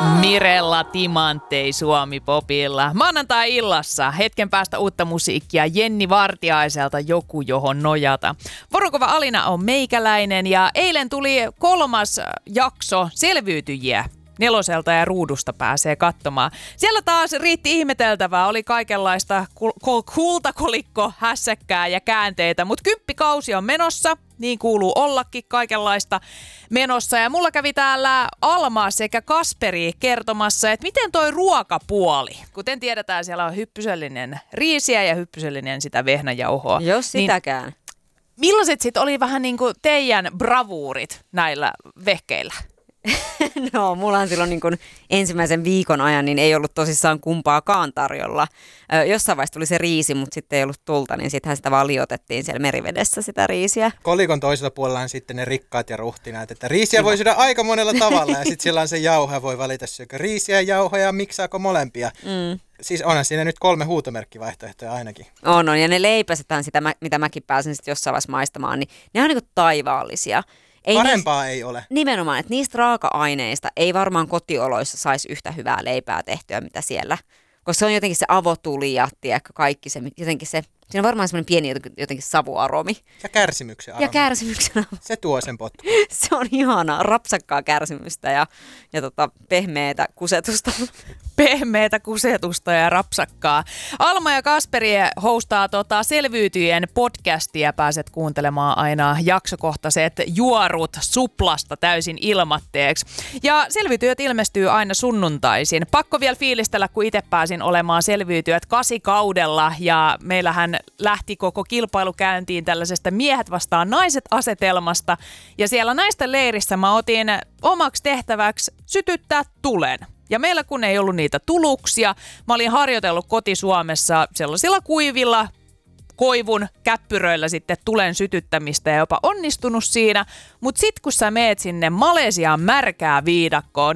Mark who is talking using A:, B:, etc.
A: Mirella Timanttei Suomi-popilla. Maanantai-illassa hetken päästä uutta musiikkia Jenni Vartiaiselta Joku, johon nojata. Vorokova Alina on meikäläinen ja eilen tuli 3. jakso Selviytyjiä. 4 ja Ruudusta pääsee katsomaan. Siellä taas riitti ihmeteltävää, oli kaikenlaista kultakolikko, hässäkkää ja käänteitä, mutta 10 kausi on menossa, niin kuuluu ollakin kaikenlaista menossa. Ja mulla kävi täällä Alma sekä Kasperi kertomassa, että miten toi ruokapuoli, kuten tiedetään, siellä on hyppysellinen riisiä ja hyppysellinen sitä vehnäjauhoa.
B: Jos sitäkään.
A: Niin, millaiset sitten oli vähän niin kuin teidän bravuurit näillä vehkeillä?
B: No, mullahan silloin niin kuin ensimmäisen viikon ajan niin ei ollut tosissaan kumpaakaan tarjolla. Jossain vaiheessa tuli se riisi, mutta sitten ei ollut tulta, niin sittenhän sitä vaan liotettiin siellä merivedessä sitä riisiä.
C: Kolikon toisella puolella on sitten ne rikkaat ja ruhtinaat, että riisiä voi syödä aika monella tavalla ja sitten siellä on se jauho, voi valita syökö riisiä ja jauhoja ja miksaako molempia. Siis onhan siinä nyt 3 huutomerkkivaihtoehtoja ainakin.
B: On, ja ne leipäsetään sitä, mitä mäkin pääsin sitten jossain vaiheessa maistamaan, niin ne on niin kuin taivaallisia.
C: Parempaa ei ole.
B: Nimenomaan, että niistä raaka-aineista ei varmaan kotioloissa saisi yhtä hyvää leipää tehtyä, mitä siellä. Koska se on jotenkin se avotuli ja tiedätkö, kaikki se, jotenkin se, siinä on varmaan semmoinen pieni jotenkin savuaromi.
C: Ja kärsimyksen aromi.
B: Ja kärsimyksen aromi.
C: Se tuo sen potku.
B: Se on ihanaa, rapsakkaa kärsimystä ja pehmeätä kusetusta.
A: Pehmeätä kusetusta ja rapsakkaa. Alma ja Kasperi hostaa Selviytyjien podcastia. Pääset kuuntelemaan aina jaksokohtaiset juorut suplasta täysin ilmatteeksi. Ja Selviytyjät ilmestyy aina sunnuntaisin. Pakko vielä fiilistellä, kun itse pääsin olemaan Selviytyjät 8-kaudella. Ja meillähän lähti koko kilpailu käyntiin tällaisesta miehet vastaan naiset -asetelmasta. Ja siellä naisten leirissä mä otin omaksi tehtäväksi sytyttää tulen. Ja meillä kun ei ollut niitä tuluksia, mä olin harjoitellut koti-Suomessa sellaisilla kuivilla koivun käppyröillä sitten tulen sytyttämistä ja jopa onnistunut siinä. Mutta sit kun sä meet sinne Malesiaan märkää viidakkoon,